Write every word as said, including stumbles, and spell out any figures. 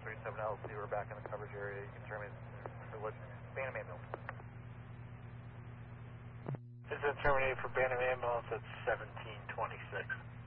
three seven L C, we're back in the coverage area. You can terminate for what? Bantam ambulance. This is terminated for Bantam ambulance at seventeen twenty-six.